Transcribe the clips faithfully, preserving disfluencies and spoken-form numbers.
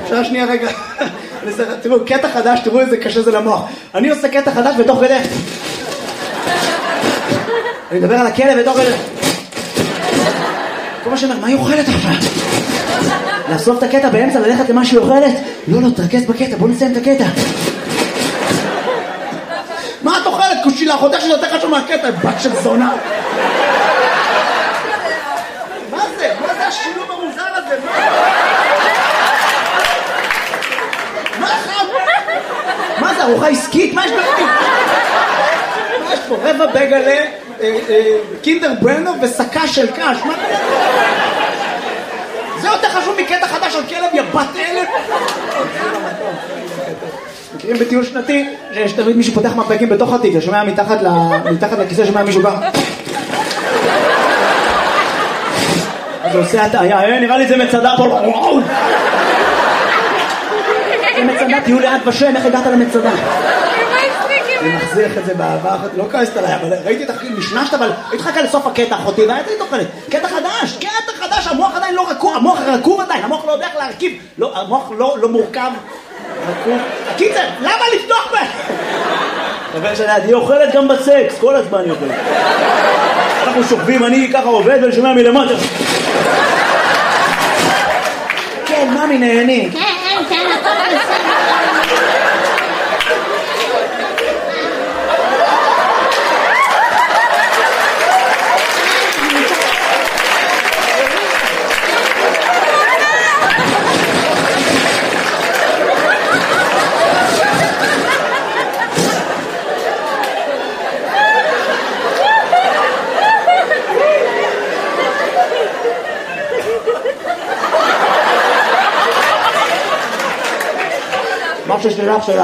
אפשר שנייה רגע. תראו, קטע חדש, תראו איזה קשה זה למוח. אני עושה קטע חדש בתוך כדי. אני מדבר על הכלב בתוך כדי. כל מה שאומר, מה היא אוכלת עכשיו? לאסוף את הקטע באמצע, ללכת למה שהיא אוכלת? לא, לא, תרכז בקטע, בוא נסיים את הקטע. מה את אוכלת? קושילה, חותך שזה יותר חשוב מהקטע, בת של זונה. מה זה? מה זה השילוב המוזר הזה? מה חם? מה זה, ארוחה עסקית? מה יש בפנים? מה יש פה? רבע בגלה, קינדר ברנר וסקה של קש. מה זה? זה יותר חשוב מקטע חדש על כלב, יא בת אלף. מכירים בטיול שנתי, שיש תמיד מישהו פותח מפקים בתוך התיק, ששומע מתחת לכיסא, שומע מישהו בא. אז הוא עושה הטעיה, נראה לי זה מצדה פה. וואו! זה מצדה, תהיו ליד ושם, איך הגעת למצדה? אני מחזיך את זה באהבה אחת, לא כעסת עליי, אבל ראיתי את החיים, נשנשת, אבל התחכה לסוף הקטע אחותי, והייתי תוכלת, קטע חדש, קטע חדש, המוח עדיין לא רקוב, המוח רקוב עדיין, המוח לא יודע איך להרכיב, המוח לא מורכב, רקוב. קיצר, למה לפתוח בה? חבר שלי, היא אוכלת גם בסקס, כל הזמן היא אוכלת. אנחנו שוכבים, אני ככה עובד ולשומע מלמטה. כן, ממי נהני. כן, כן, הכל בסדר. משהו שלך שלך.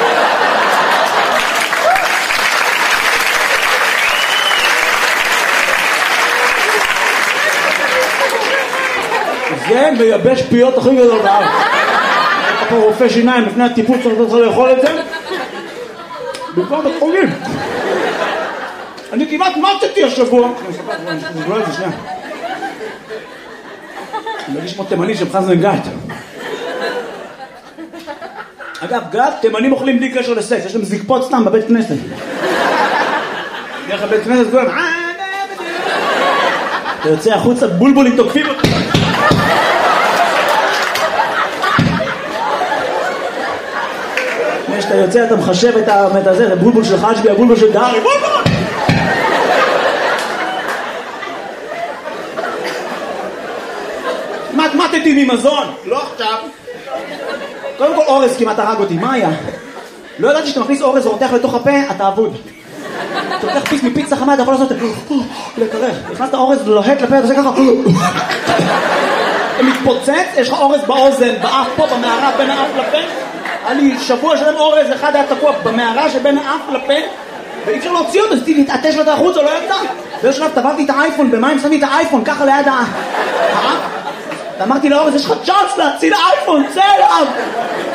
זה מייבש פיות הכי גדול בארץ. אתה פה רופא שיניים לפני הטיפול צריך לאכול את זה. במקום בית חולים. אני כמעט מתתי השבוע. אני אספר את זה שנייה. אני מרגיש כמו תימני שמחזן גת. אגב, גת, תימנים אוכלים בלי קשר לסקס, יש להם זקפות סתם בבית כנסת. דרך הבית כנסת כולם, אתה יוצא החוצה, בולבולים תוקפים אותך. כשאתה יוצא, אתה מחשב את הזה, זה בולבול של חשבי, הבולבול של דארי, בולבול! מתמטתי ממזון, לא עכשיו. קודם כל אורז כמעט הרג אותי, מה היה? לא ידעתי שאתה מכניס אורז ורותח לתוך הפה, אתה אבוד. אתה לוקח פיס מפיצה חמה, אתה יכול לעשות את זה, לקרר. נכנסת אורז לוהט לפה, אתה עושה ככה. אתה מתפוצץ, יש לך אורז באוזן, באף פה, במערה, בין האף לפה. היה לי שבוע שלם אורז, אחד היה תקוע במערה שבין האף לפה, ואי אפשר להוציא אותו, אז תתעטש לו את החוץ, או לא ידע. באיזשהו שלב טבעתי את האייפון, במים שמתי את האייפון, ככה ליד האף. ואמרתי לאורז, יש לך צ'אנס להציל האייפון, צא אליו!